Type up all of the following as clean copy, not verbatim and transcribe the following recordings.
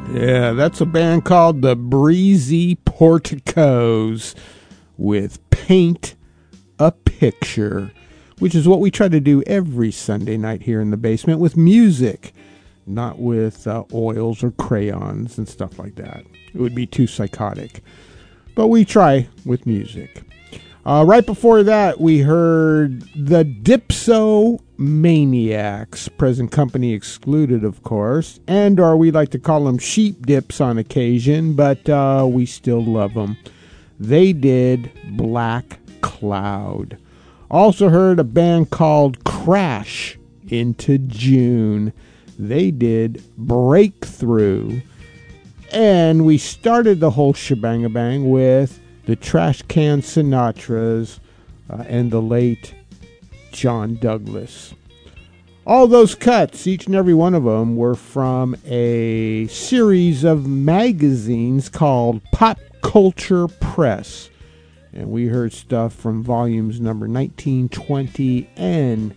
Yeah, that's a band called the Breezy Porticos with Paint a Picture, which is what we try to do every Sunday night here in the basement with music, not with oils or crayons and stuff like that. It would be too psychotic. But we try with music. Right before that, we heard the Dipsomaniacs, present company excluded, of course, or we like to call them sheep dips on occasion, but we still love them. They did Black Cloud. Also heard a band called Crash into June. They did Breakthrough. And we started the whole shebang-a-bang with the Trash Can Sinatras and the late John Douglas. All those cuts, each and every one of them, were from a series of magazines called Pop Culture Press. And we heard stuff from volumes number 19, 20, and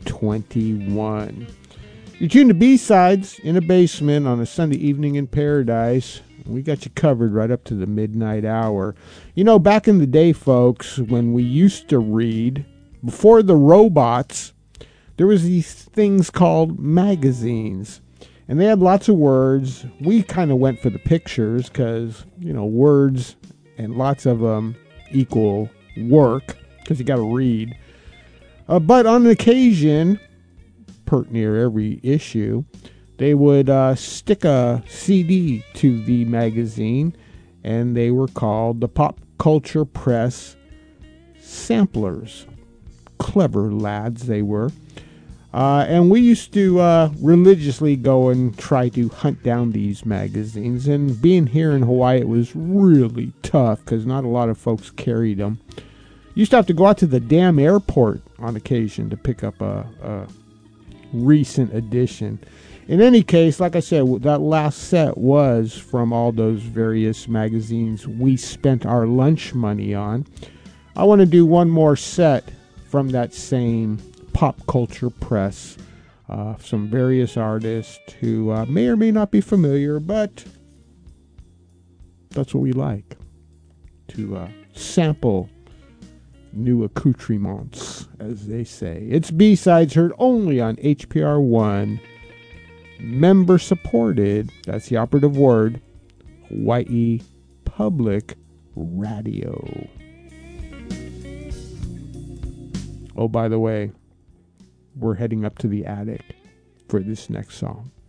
21. You're tuned to B-Sides in a Basement on a Sunday evening in paradise. We got you covered right up to the midnight hour. You know, back in the day, folks, when we used to read, before the robots, there was these things called magazines. And they had lots of words. We kind of went for the pictures because, you know, words and lots of them equal work because you got to read. But on occasion, pert near every issue, they would stick a CD to the magazine, and they were called the Pop Culture Press Samplers. Clever lads they were. And we used to religiously go and try to hunt down these magazines. And being here in Hawaii, it was really tough because not a lot of folks carried them. You used to have to go out to the damn airport on occasion to pick up a recent edition. In any case, like I said, that last set was from all those various magazines we spent our lunch money on. I want to do one more set from that same Pop Culture Press. Some various artists who may or may not be familiar, but that's what we like, to sample new accoutrements, as they say. It's B-Sides, heard only on HPR 1. Member supported, that's the operative word, Hawaii Public Radio. Oh, by the way, we're heading up to the attic for this next song.